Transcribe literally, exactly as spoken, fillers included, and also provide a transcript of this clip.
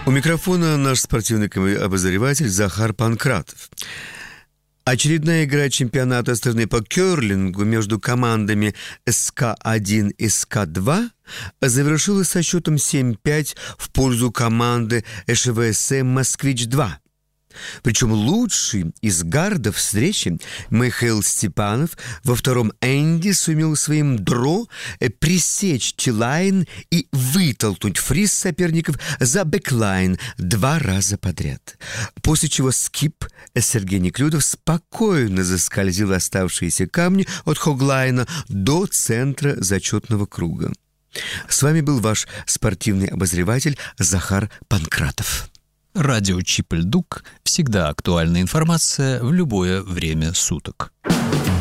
У микрофона наш спортивный обозреватель Захар Панкратов. Очередная игра чемпионата страны по кёрлингу между командами эс ка один и эс ка два завершилась со счетом семь пять в пользу команды эш вэ эс эм «Москвич-два». Причем лучший из гардов встречи Михаил Степанов во втором энде сумел своим дро пресечь тилайн и вытолкнуть фриз соперников за бэклайн два раза подряд. После чего скип Сергей Неклюдов спокойно заскользил оставшиеся камни от хоглайна до центра зачетного круга. С вами был ваш спортивный обозреватель Захар Панкратов. Радио Чип и Льдук. Всегда актуальная информация в любое время суток.